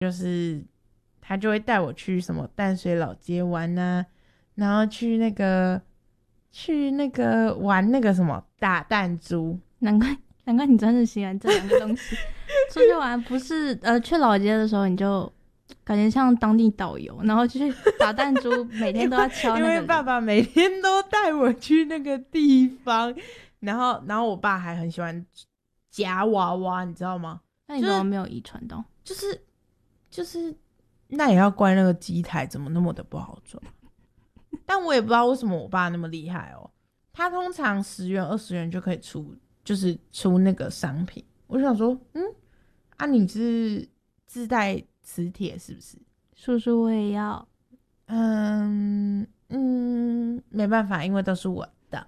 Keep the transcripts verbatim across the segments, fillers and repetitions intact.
就是他就会带我去什么淡水老街玩啊，然后去那个去那个玩那个什么打弹珠。 难怪难怪你真的喜欢这两个东西。出去玩不是呃去老街的时候你就感觉像当地导游，然后去打弹珠每天都要敲那个因为爸爸每天都带我去那个地方，然后然后我爸还很喜欢夹娃娃，你知道吗？ 那你怎么没有遗传到？ 就是就是那也要怪那个机台怎么那么的不好装。但我也不知道为什么我爸那么厉害哦，他通常十元二十元就可以出，就是出那个商品。我就想说，嗯，啊你是自带磁铁是不是？ 叔叔我也要。 嗯嗯，没办法，因为都是我的。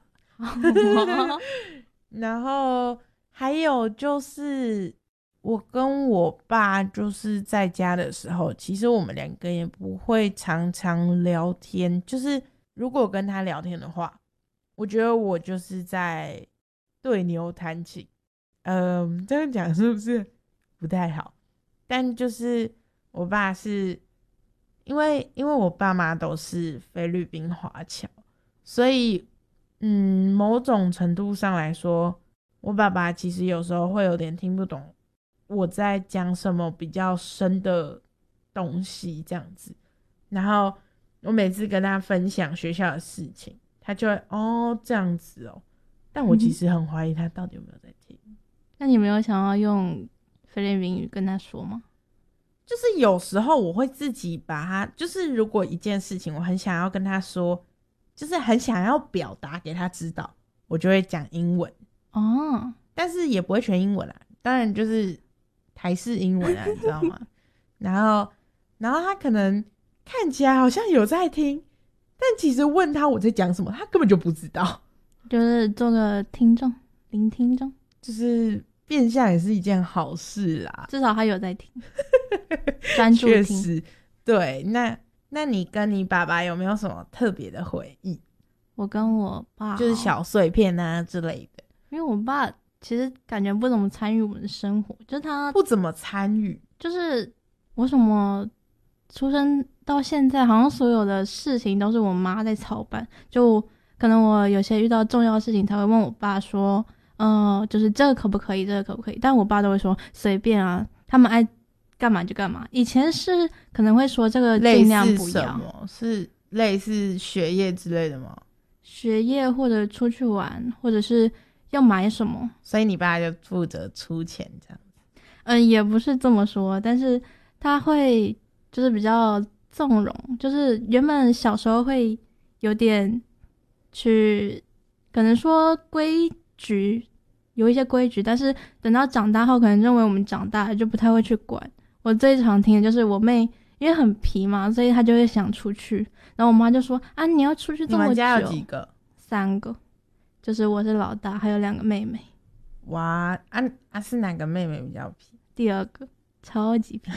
然后还有就是我跟我爸就是在家的时候，其实我们两个也不会常常聊天，就是如果跟他聊天的话，我觉得我就是在对牛弹琴。嗯，这样讲是不是不太好？但就是我爸是因为因为我爸妈都是菲律宾华侨，所以嗯，某种程度上来说，我爸爸其实有时候会有点听不懂我在讲什么比较深的东西这样子。然后我每次跟他分享学校的事情，他就会哦这样子哦，但我其实很怀疑他到底有没有在听。 那你没有想要用菲律宾语跟他说吗？ 就是有时候我会自己把他，就是如果一件事情我很想要跟他说，就是很想要表达给他知道，我就会讲英文哦， 但是也不会全英文啦，当然就是台式英文啊，你知道吗？然后，然后他可能看起来好像有在听，但其实问他我在讲什么，他根本就不知道， 就是做个听众，聆听众， 就是变相也是一件好事啦， 至少他有在听，专注听。 确实，对。那那你跟你爸爸有没有什么特别的回忆？ 我跟我爸就是小碎片啊之类的。 因为我爸其实感觉不怎么参与我们的生活，就是他不怎么参与， 就是我什么出生到现在，好像所有的事情都是我妈在操办。就可能我有些遇到重要的事情，他会问我爸说，呃，就是这个可不可以，这个可不可以？但我爸都会说随便啊，他们爱干嘛就干嘛。以前是可能会说这个尽量不要， 类似什么？是类似学业之类的吗？ 学业或者出去玩，或者是要买什么， 所以你爸就负责出钱这样子。 嗯，也不是这么说，但是他会就是比较纵容，就是原本小时候会有点去可能说规矩，有一些规矩，但是等到长大后可能认为我们长大了就不太会去管。我最常听的就是我妹因为很皮嘛，所以她就会想出去，然后我妈就说啊你要出去这么久。 你们家有几个？ 三个，就是我是老大，还有两个妹妹。 哇啊啊是哪个妹妹比较皮？ 第二个超级皮。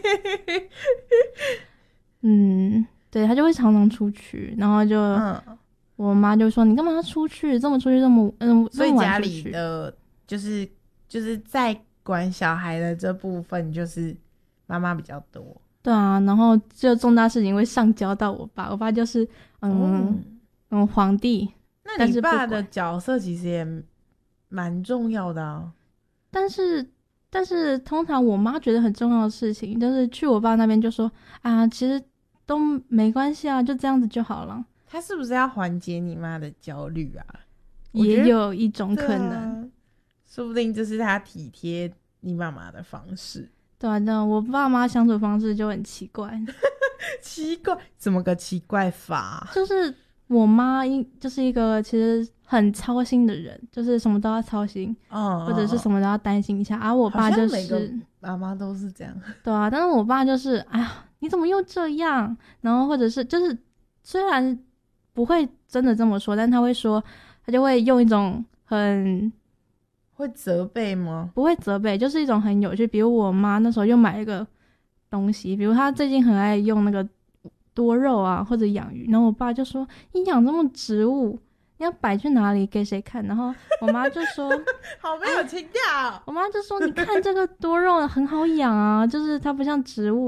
嗯，对，她就会常常出去，然后就、嗯、我妈就说你干嘛要出去，这么出去这么嗯， 所以家里的就是就是在管小孩的这部分就是妈妈比较多。 对啊，然后就重大事情会上交到我爸，我爸就是嗯、哦、嗯皇帝。 那你爸的角色其实也蛮重要的啊。 但是但是通常我妈觉得很重要的事情，就是去我爸那边就说啊，其实都没关系啊，就这样子就好了。 他是不是要缓解你妈的焦虑啊？ 也有一种可能、 啊、说不定这是他体贴你妈妈的方式。 对啊，对啊，我爸妈相处方式就很奇怪。 奇怪？怎么个奇怪法？ 就是我妈就是一个其实很操心的人，就是什么都要操心， 哦， 或者是什么都要担心一下。而、啊、我爸就是每个妈妈都是这样。 对啊，但是我爸就是哎呀，你怎么又这样？然后或者是就是虽然不会真的这么说，但他会说，他就会用一种很会责备吗？ 不会责备，就是一种很有趣。比如我妈那时候又买了一个东西，比如她最近很爱用那个多肉啊或者养鱼，然后我爸就说你养这么植物你要摆去哪里给谁看？然后我妈就说好没有情调、哦我妈就说你看这个多肉很好养啊，就是它不像植物